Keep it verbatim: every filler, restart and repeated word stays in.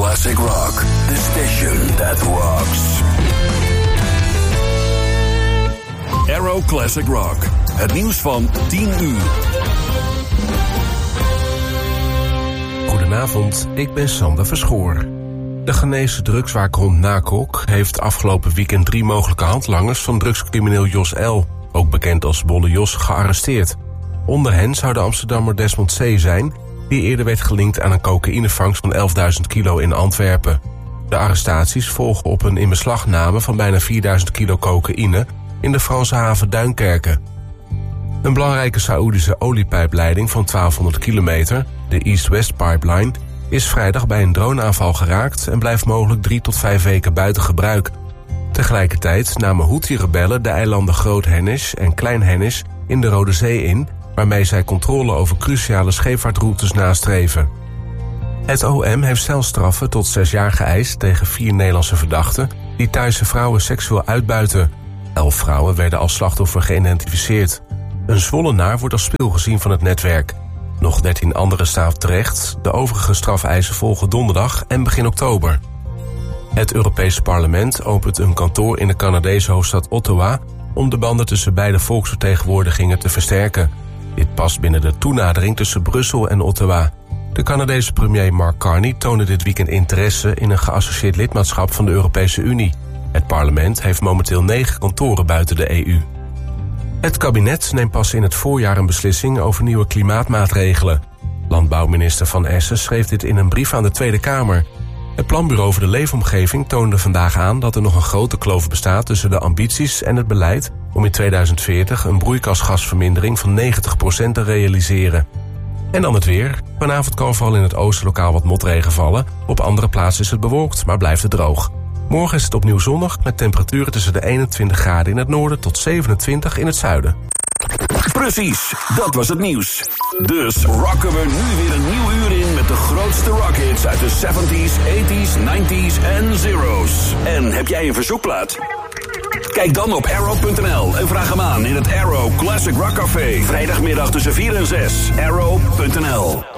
Classic Rock, the station that rocks. Aero Classic Rock, het nieuws van tien uur. Goedenavond, ik ben Sander Verschoor. De Ghanese drugswaakhond NACOC heeft afgelopen weekend drie mogelijke handlangers van drugscrimineel Jos L., ook bekend als Bolle Jos, gearresteerd. Onder hen zou de Amsterdammer Desmond C. zijn, die eerder werd gelinkt aan een cocaïnevangst van elfduizend kilo in Antwerpen. De arrestaties volgen op een inbeslagname van bijna vierduizend kilo cocaïne in de Franse haven Duinkerke. Een belangrijke Saoedische oliepijpleiding van twaalfhonderd kilometer, de East-West Pipeline, is vrijdag bij een droneaanval geraakt en blijft mogelijk drie tot vijf weken buiten gebruik. Tegelijkertijd namen Houthi-rebellen de eilanden Groot Hennis en Klein Hennis in de Rode Zee in, waarmee zij controle over cruciale scheepvaartroutes nastreven. Het O M heeft celstraffen tot zes jaar geëist tegen vier Nederlandse verdachten die Thaise vrouwen seksueel uitbuiten. Elf vrouwen werden als slachtoffer geïdentificeerd. Een Zwollenaar wordt als spil gezien van het netwerk. Nog dertien anderen staan terecht. De overige strafeisen volgen donderdag en begin oktober. Het Europese parlement opent een kantoor in de Canadese hoofdstad Ottawa om de banden tussen beide volksvertegenwoordigingen te versterken. Dit past binnen de toenadering tussen Brussel en Ottawa. De Canadese premier Mark Carney toonde dit weekend interesse in een geassocieerd lidmaatschap van de Europese Unie. Het parlement heeft momenteel negen kantoren buiten de E U. Het kabinet neemt pas in het voorjaar een beslissing over nieuwe klimaatmaatregelen. Landbouwminister Van Essen schreef dit in een brief aan de Tweede Kamer. Het Planbureau voor de Leefomgeving toonde vandaag aan dat er nog een grote kloof bestaat tussen de ambities en het beleid om in tweeduizend veertig een broeikasgasvermindering van negentig procent te realiseren. En dan het weer. Vanavond kan vooral in het oosten lokaal wat motregen vallen. Op andere plaatsen is het bewolkt, maar blijft het droog. Morgen is het opnieuw zonnig met temperaturen tussen de eenentwintig graden in het noorden tot zevenentwintig in het zuiden. Precies, dat was het nieuws. Dus rocken we nu weer een nieuw uur in met de grootste rockhits uit de zeventies, tachtiger, negentiger en zero's. En heb jij een verzoekplaat? Kijk dan op arrow punt n l en vraag hem aan in het Aero Classic Rock Café. Vrijdagmiddag tussen vier en zes. arrow punt n l